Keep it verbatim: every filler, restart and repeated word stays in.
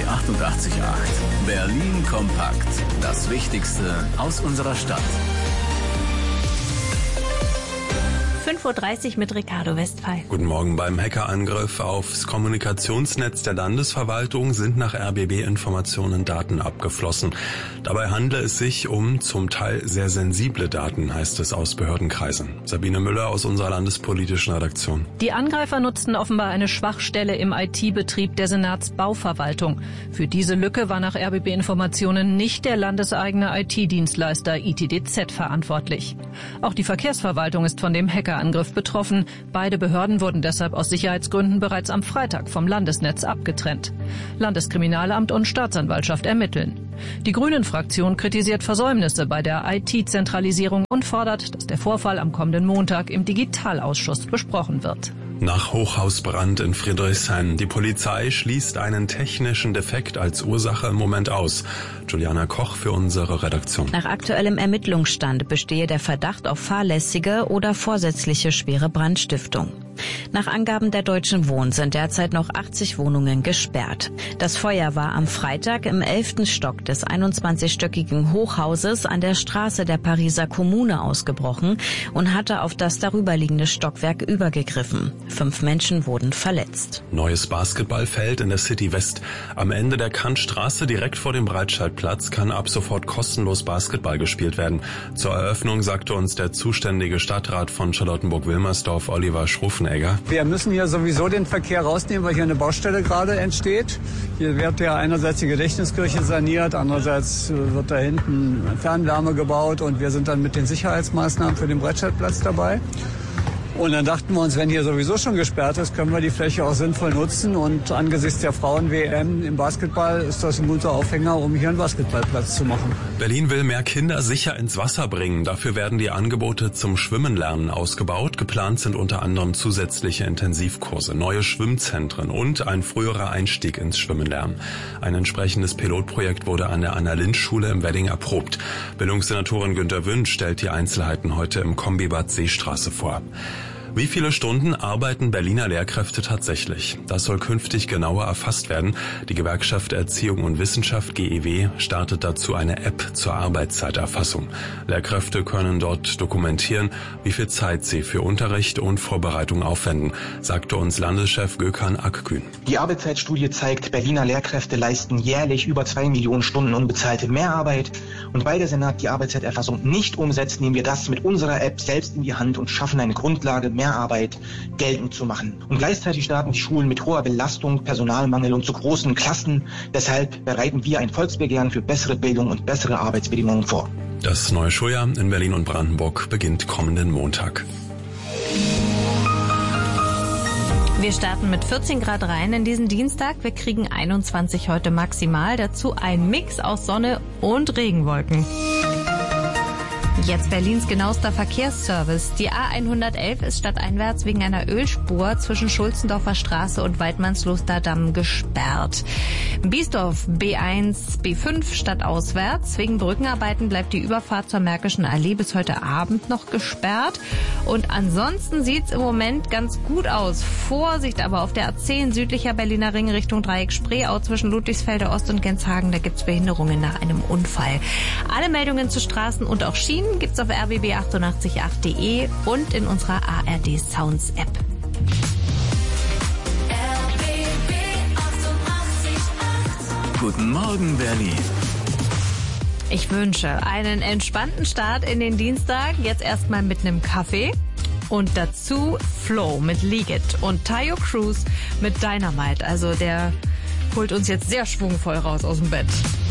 achtundachtzig Komma acht. Berlin kompakt. Das Wichtigste aus unserer Stadt. fünf Uhr dreißig mit Ricardo Westphal. Guten Morgen. Beim Hackerangriff aufs Kommunikationsnetz der Landesverwaltung sind nach R B B-Informationen Daten abgeflossen. Dabei handle es sich um zum Teil sehr sensible Daten, heißt es aus Behördenkreisen. Sabine Müller aus unserer landespolitischen Redaktion. Die Angreifer nutzten offenbar eine Schwachstelle im I T-Betrieb der Senatsbauverwaltung. Für diese Lücke war nach R B B-Informationen nicht der landeseigene I T-Dienstleister I T D Z verantwortlich. Auch die Verkehrsverwaltung ist von dem Hacker Angriff betroffen. Beide Behörden wurden deshalb aus Sicherheitsgründen bereits am Freitag vom Landesnetz abgetrennt. Landeskriminalamt und Staatsanwaltschaft ermitteln. Die Grünen-Fraktion kritisiert Versäumnisse bei der I T-Zentralisierung und fordert, dass der Vorfall am kommenden Montag im Digitalausschuss besprochen wird. Nach Hochhausbrand in Friedrichshain. Die Polizei schließt einen technischen Defekt als Ursache im Moment aus. Juliana Koch für unsere Redaktion. Nach aktuellem Ermittlungsstand bestehe der Verdacht auf fahrlässige oder vorsätzliche schwere Brandstiftung. Nach Angaben der Deutschen Wohnen sind derzeit noch achtzig Wohnungen gesperrt. Das Feuer war am Freitag im elften Stock des einundzwanzigstöckigen Hochhauses an der Straße der Pariser Kommune ausgebrochen und hatte auf das darüberliegende Stockwerk übergegriffen. Fünf Menschen wurden verletzt. Neues Basketballfeld in der City West. Am Ende der Kantstraße direkt vor dem Breitscheidplatz kann ab sofort kostenlos Basketball gespielt werden. Zur Eröffnung sagte uns der zuständige Stadtrat von Charlottenburg-Wilmersdorf, Oliver Schruffenegger. Wir müssen hier sowieso den Verkehr rausnehmen, weil hier eine Baustelle gerade entsteht. Hier wird ja einerseits die Gedächtniskirche saniert, andererseits wird da hinten Fernwärme gebaut und wir sind dann mit den Sicherheitsmaßnahmen für den Breitscheidplatz dabei. Und dann dachten wir uns, wenn hier sowieso schon gesperrt ist, können wir die Fläche auch sinnvoll nutzen. Und angesichts der Frauen-W M im Basketball ist das ein guter Aufhänger, um hier einen Basketballplatz zu machen. Berlin will mehr Kinder sicher ins Wasser bringen. Dafür werden die Angebote zum Schwimmenlernen ausgebaut. Geplant sind unter anderem zusätzliche Intensivkurse, neue Schwimmzentren und ein früherer Einstieg ins Schwimmenlernen. Ein entsprechendes Pilotprojekt wurde an der Anna-Lindt-Schule im Wedding erprobt. Bildungssenatorin Günter Wünsch stellt die Einzelheiten heute im Kombibad Seestraße vor. Wie viele Stunden arbeiten Berliner Lehrkräfte tatsächlich? Das soll künftig genauer erfasst werden. Die Gewerkschaft Erziehung und Wissenschaft G E W startet dazu eine App zur Arbeitszeiterfassung. Lehrkräfte können dort dokumentieren, wie viel Zeit sie für Unterricht und Vorbereitung aufwenden, sagte uns Landeschef Gökhan Akgün. Die Arbeitszeitstudie zeigt, Berliner Lehrkräfte leisten jährlich über zwei Millionen Stunden unbezahlte Mehrarbeit. Und weil der Senat die Arbeitszeiterfassung nicht umsetzt, nehmen wir das mit unserer App selbst in die Hand und schaffen eine Grundlage, mehr Arbeit geltend zu machen. Und gleichzeitig starten die Schulen mit hoher Belastung, Personalmangel und zu großen Klassen. Deshalb bereiten wir ein Volksbegehren für bessere Bildung und bessere Arbeitsbedingungen vor. Das neue Schuljahr in Berlin und Brandenburg beginnt kommenden Montag. Wir starten mit vierzehn Grad rein in diesen Dienstag. Wir kriegen einundzwanzig heute maximal. Dazu ein Mix aus Sonne und Regenwolken. Jetzt Berlins genauester Verkehrsservice. Die A hundertelf ist stadteinwärts wegen einer Ölspur zwischen Schulzendorfer Straße und Weidmannslosterdamm gesperrt. Biesdorf B eins, B fünf stadtauswärts. Wegen Brückenarbeiten bleibt die Überfahrt zur Märkischen Allee bis heute Abend noch gesperrt. Und ansonsten sieht's im Moment ganz gut aus. Vorsicht aber auf der A zehn südlicher Berliner Ring Richtung Dreieck Spreeau zwischen Ludwigsfelder Ost und Genshagen. Da gibt's Behinderungen nach einem Unfall. Alle Meldungen zu Straßen und auch Schienen gibt's auf r b b achtundachtzig Komma acht punkt de und in unserer A R D Sounds App. Guten Morgen, Berlin. Ich wünsche einen entspannten Start in den Dienstag. Jetzt erstmal mit einem Kaffee. Und dazu Flow mit League It und Tayo Cruz mit Dynamite. Also der holt uns jetzt sehr schwungvoll raus aus dem Bett.